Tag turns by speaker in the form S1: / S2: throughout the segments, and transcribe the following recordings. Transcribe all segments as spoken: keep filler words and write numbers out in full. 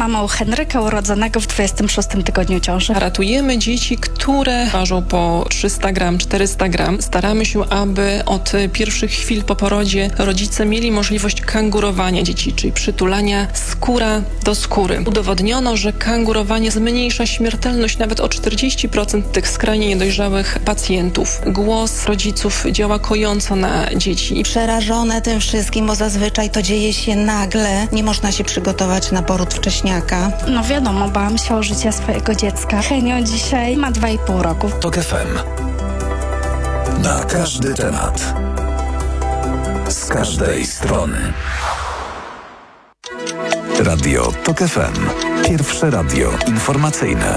S1: mamą Henryka urodzonego w dwudziestym szóstym tygodniu ciąży.
S2: Ratujemy dzieci, które ważą po trzysta gram, czterysta gram. Staramy się, aby od pierwszych chwil po porodzie rodzice mieli możliwość kangurowania dzieci, czyli przytulania skóra do skóry. Udowodniono, że kangurowanie zmniejsza śmiertelność nawet o czterdzieści procent tych skrajnie niedojrzałych pacjentów. Głos rodziców działa kojąco na dzieci.
S3: Przerażone tym wszystkim, bo zazwyczaj to dzieje się nagle. Nie można się przygotować na poród wcześniaka.
S1: No wiadomo, bałam się o życie swojego dziecka. Henio dzisiaj ma dwa i pół roku.
S4: Tok F M. Na każdy temat. Z każdej strony. Radio Tok F M. Pierwsze radio informacyjne.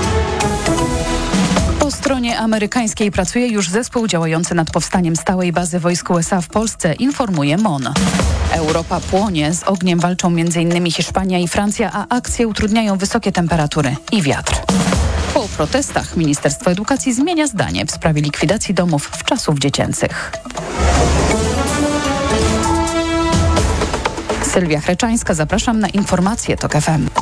S5: Po stronie amerykańskiej pracuje już zespół działający nad powstaniem stałej bazy wojsk U S A w Polsce, informuje M O N. Europa płonie, z ogniem walczą między innymi Hiszpania i Francja, a akcje utrudniają wysokie temperatury i wiatr. Po protestach Ministerstwo Edukacji zmienia zdanie w sprawie likwidacji domów wczasów dziecięcych. Sylwia Chreczańska, zapraszam na informacje Tok F M.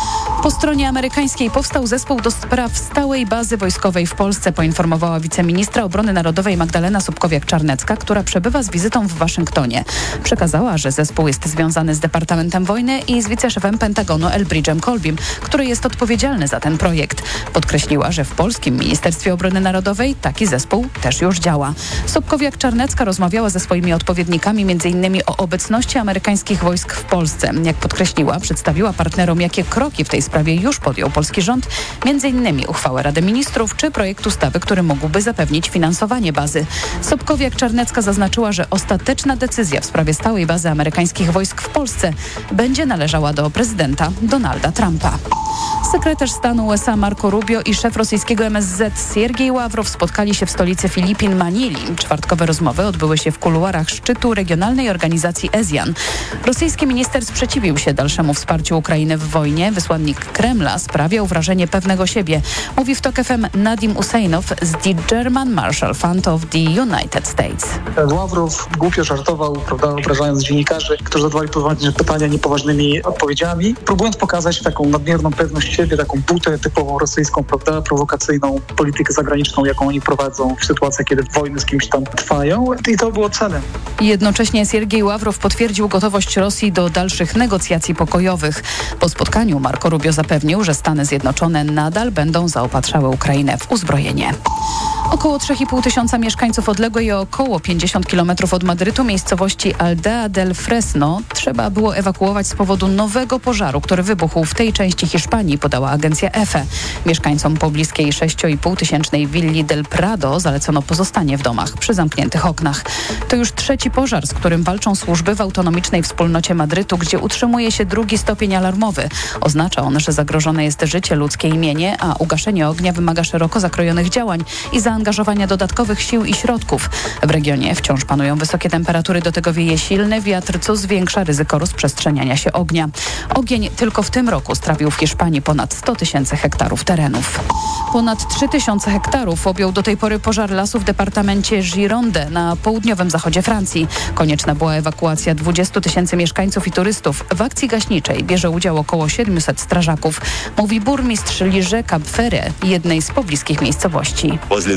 S5: Po stronie amerykańskiej powstał zespół do spraw stałej bazy wojskowej w Polsce, poinformowała wiceministra obrony narodowej Magdalena Sobkowiak-Czarnecka, która przebywa z wizytą w Waszyngtonie. Przekazała, że zespół jest związany z Departamentem Wojny i z wiceszefem Pentagonu Elbridge'em Colbym, który jest odpowiedzialny za ten projekt. Podkreśliła, że w polskim Ministerstwie Obrony Narodowej taki zespół też już działa. Sobkowiak-Czarnecka rozmawiała ze swoimi odpowiednikami między innymi o obecności amerykańskich wojsk w Polsce. Jak podkreśliła, przedstawiła partnerom, jakie kroki w tej sprawie już podjął polski rząd, między innymi uchwałę Rady Ministrów czy projekt ustawy, który mógłby zapewnić finansowanie bazy. Sobkowiak-Czarnecka zaznaczyła, że ostateczna decyzja w sprawie stałej bazy amerykańskich wojsk w Polsce będzie należała do prezydenta Donalda Trumpa. Sekretarz stanu U S A Marco Rubio i szef rosyjskiego M S Z Siergiej Ławrow spotkali się w stolicy Filipin Manili. Czwartkowe rozmowy odbyły się w kuluarach szczytu regionalnej organizacji ASEAN. Rosyjski minister sprzeciwił się dalszemu wsparciu Ukrainy w wojnie. Wysłannik Kremla sprawiał wrażenie pewnego siebie. Mówi w Tok F M Nadim Usejnow z The German Marshall Fund of the United States.
S6: Ławrow głupio żartował, prawda, obrażając dziennikarzy, którzy zadawali pytania niepoważnymi odpowiedziami, próbując pokazać taką nadmierną pewność siebie, taką butę typową rosyjską, prawda, prowokacyjną politykę zagraniczną, jaką oni prowadzą w sytuacjach, kiedy wojny z kimś tam trwają, i to było celem.
S5: Jednocześnie Siergiej Ławrow potwierdził gotowość Rosji do dalszych negocjacji pokojowych. Po spotkaniu Marco Rubio zapewnił, że Stany Zjednoczone nadal będą zaopatrzały Ukrainę w uzbrojenie. Około trzy i pół tysiąca mieszkańców odległej o około pięćdziesiąt kilometrów od Madrytu miejscowości Aldea del Fresno trzeba było ewakuować z powodu nowego pożaru, który wybuchł w tej części Hiszpanii, podała agencja E F E. Mieszkańcom pobliskiej sześć i pół tysięcznej willi del Prado zalecono pozostanie w domach przy zamkniętych oknach. To już trzeci pożar, z którym walczą służby w autonomicznej wspólnocie Madrytu, gdzie utrzymuje się drugi stopień alarmowy. Oznacza on, że zagrożone jest życie ludzkie i mienie, a ugaszenie ognia wymaga szeroko zakrojonych działań i zaangażowania dodatkowych sił i środków. W regionie wciąż panują wysokie temperatury, do tego wieje silny wiatr, co zwiększa ryzyko rozprzestrzeniania się ognia. Ogień tylko w tym roku strawił w Hiszpanii ponad sto tysięcy hektarów terenów. Ponad trzy tysiące hektarów objął do tej pory pożar lasu w departamencie Gironde na południowym zachodzie Francji. Konieczna była ewakuacja dwudziestu tysięcy mieszkańców i turystów. W akcji gaśniczej bierze udział około siedmiuset strażaków, mówi burmistrz Liże Cap-Ferret, jednej z pobliskich miejscowości.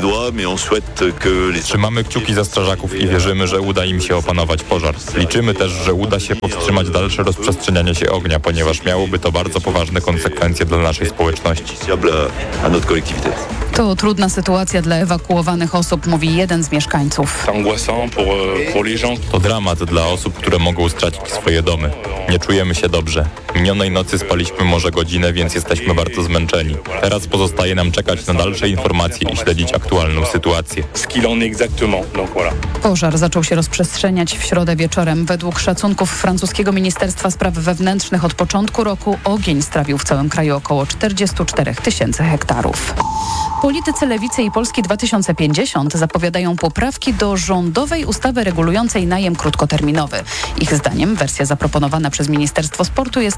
S7: Trzymamy kciuki za strażaków i wierzymy, że uda im się opanować pożar. Liczymy też, że uda się powstrzymać dalsze rozprzestrzenianie się ognia, ponieważ miałoby to bardzo poważne konsekwencje dla naszej społeczności.
S5: To trudna sytuacja dla ewakuowanych osób, mówi jeden z mieszkańców.
S7: To dramat dla osób, które mogą stracić swoje domy. Nie czujemy się dobrze. Minionej nocy spaliśmy może godzinę, więc jesteśmy bardzo zmęczeni. Teraz pozostaje nam czekać na dalsze informacje i śledzić aktualną sytuację.
S5: Pożar zaczął się rozprzestrzeniać w środę wieczorem. Według szacunków francuskiego Ministerstwa Spraw Wewnętrznych od początku roku ogień strawił w całym kraju około czterdziestu czterech tysięcy hektarów. Politycy Lewicy i Polski dwa tysiące pięćdziesiąt zapowiadają poprawki do rządowej ustawy regulującej najem krótkoterminowy. Ich zdaniem wersja zaproponowana przez Ministerstwo Sportu jest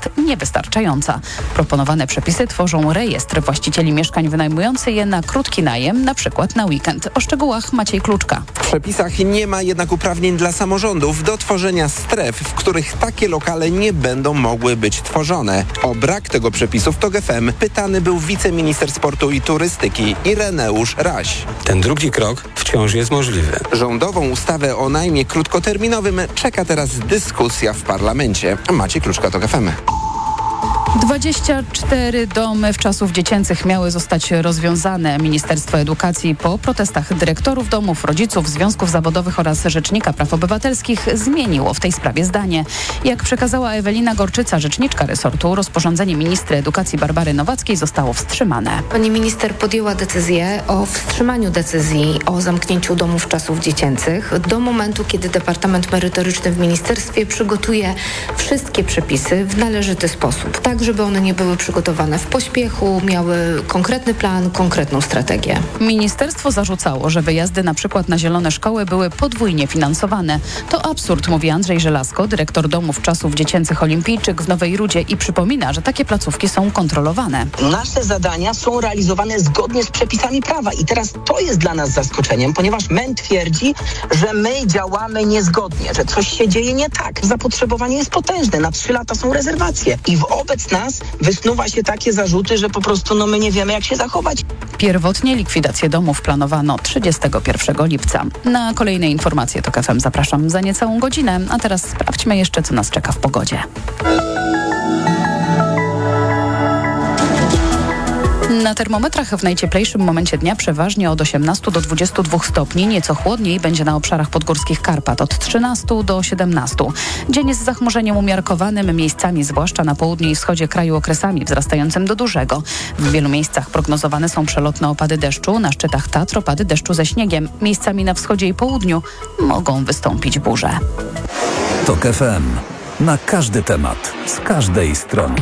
S5: jest niewystarczająca. Proponowane przepisy tworzą rejestr właścicieli mieszkań wynajmujący je na krótki najem, na przykład na weekend. O szczegółach Maciej Kluczka.
S8: W przepisach nie ma jednak uprawnień dla samorządów do tworzenia stref, w których takie lokale nie będą mogły być tworzone. O brak tego przepisu w Tok F M pytany był wiceminister sportu i turystyki Ireneusz Raś.
S9: Ten drugi krok wciąż jest możliwy.
S8: Rządową ustawę o najmie krótkoterminowym czeka teraz dyskusja w parlamencie. Maciej Kluczka, Tok F M.
S5: dwadzieścia cztery domy wczasów dziecięcych miały zostać rozwiązane. Ministerstwo Edukacji po protestach dyrektorów domów, rodziców, związków zawodowych oraz Rzecznika Praw Obywatelskich zmieniło w tej sprawie zdanie. Jak przekazała Ewelina Gorczyca, rzeczniczka resortu, rozporządzenie ministra edukacji Barbary Nowackiej zostało wstrzymane.
S10: Pani minister podjęła decyzję o wstrzymaniu decyzji o zamknięciu domów wczasów dziecięcych do momentu, kiedy Departament Merytoryczny w ministerstwie przygotuje wszystkie przepisy w należyty sposób. Tak, żeby one nie były przygotowane w pośpiechu, miały konkretny plan, konkretną strategię.
S5: Ministerstwo zarzucało, że wyjazdy na przykład na zielone szkoły były podwójnie finansowane. To absurd, mówi Andrzej Żelazko, dyrektor domów czasów dziecięcych Olimpijczyk w Nowej Rudzie i przypomina, że takie placówki są kontrolowane.
S11: Nasze zadania są realizowane zgodnie z przepisami prawa i teraz to jest dla nas zaskoczeniem, ponieważ M E N twierdzi, że my działamy niezgodnie, że coś się dzieje nie tak. Zapotrzebowanie jest potężne, na trzy lata są rezerwacje i wobec nas wysnuwa się takie zarzuty, że po prostu no my nie wiemy, jak się zachować.
S5: Pierwotnie likwidację domów planowano trzydziestego pierwszego lipca. Na kolejne informacje Tok F M zapraszam za niecałą godzinę, a teraz sprawdźmy jeszcze, co nas czeka w pogodzie. Na termometrach w najcieplejszym momencie dnia przeważnie od osiemnastu do dwudziestu dwóch stopni. Nieco chłodniej będzie na obszarach podgórskich Karpat od trzynastu do siedemnastu. Dzień jest z zachmurzeniem umiarkowanym, miejscami zwłaszcza na południu i wschodzie kraju okresami wzrastającym do dużego. W wielu miejscach prognozowane są przelotne opady deszczu, na szczytach Tatr opady deszczu ze śniegiem. Miejscami na wschodzie i południu mogą wystąpić burze.
S4: Tok F M. Na każdy temat, z każdej strony.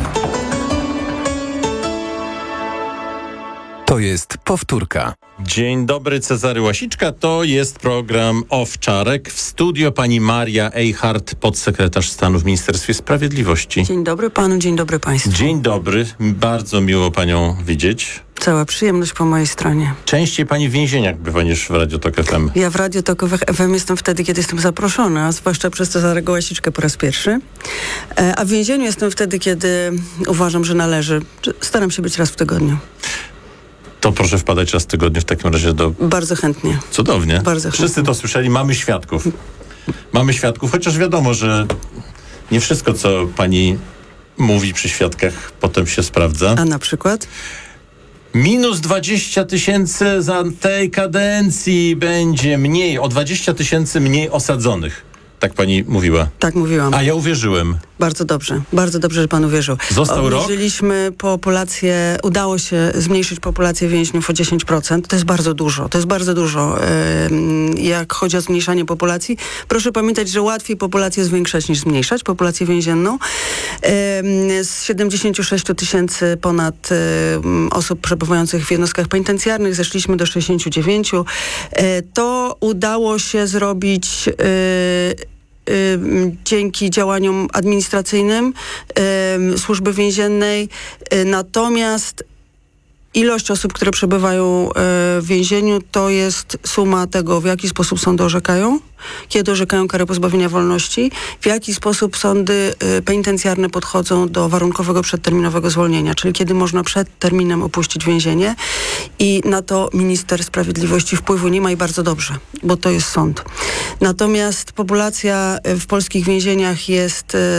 S4: To jest powtórka.
S12: Dzień dobry, Cezary Łasiczka. To jest program Owczarek. W studio pani Maria Eichardt, podsekretarz stanu w Ministerstwie Sprawiedliwości.
S13: Dzień dobry panu, dzień dobry państwu.
S12: Dzień dobry, bardzo miło panią widzieć.
S13: Cała przyjemność po mojej stronie.
S12: Częściej pani w więzieniach bywa niż w Radio Tok F M.
S13: Ja w Radio Tok F M jestem wtedy, kiedy jestem zaproszona, zwłaszcza przez Cezarego Łasiczkę po raz pierwszy. E, a w więzieniu jestem wtedy, kiedy uważam, że należy. Staram się być raz w tygodniu.
S12: To proszę wpadać raz w tygodniu w takim razie do...
S13: Bardzo chętnie.
S12: Cudownie.
S13: Bardzo
S12: Wszyscy
S13: chętnie.
S12: to słyszeli, mamy świadków. Mamy świadków, chociaż wiadomo, że nie wszystko, co pani mówi przy świadkach, potem się sprawdza.
S13: A na przykład?
S12: Minus dwadzieścia tysięcy za tej kadencji będzie mniej, o dwadzieścia tysięcy mniej osadzonych. Tak pani mówiła.
S13: Tak mówiłam.
S12: A ja uwierzyłem.
S13: Bardzo dobrze. Bardzo dobrze, że pan uwierzył.
S12: Został rok?
S13: Obniżyliśmy populację, udało się zmniejszyć populację więźniów o dziesięć procent. To jest bardzo dużo. To jest bardzo dużo, jak chodzi o zmniejszanie populacji. Proszę pamiętać, że łatwiej populację zwiększać niż zmniejszać, populację więzienną. Z siedemdziesięciu sześciu tysięcy ponad osób przebywających w jednostkach penitencjarnych zeszliśmy do sześćdziesięciu dziewięciu. To udało się zrobić dzięki działaniom administracyjnym Służby Więziennej. Natomiast ilość osób, które przebywają w więzieniu, to jest suma tego, w jaki sposób sądy orzekają, kiedy orzekają karę pozbawienia wolności, w jaki sposób sądy penitencjarne podchodzą do warunkowego przedterminowego zwolnienia, czyli kiedy można przed terminem opuścić więzienie i na to minister sprawiedliwości wpływu nie ma i bardzo dobrze, bo to jest sąd. Natomiast populacja w polskich więzieniach jest